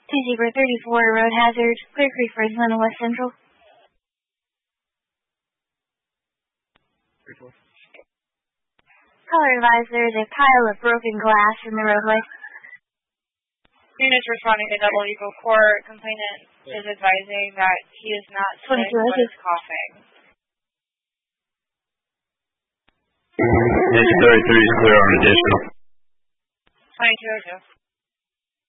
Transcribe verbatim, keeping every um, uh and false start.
two Zebra thirty-four, road hazard, Clear Creek Bridge, London West Central. Caller advised there is a pile of broken glass in the roadway. Units responding to Double Eagle Court. Complainant is advising that he is not sick but is coughing. H thirty-three is clear on additional. twenty-two oh two.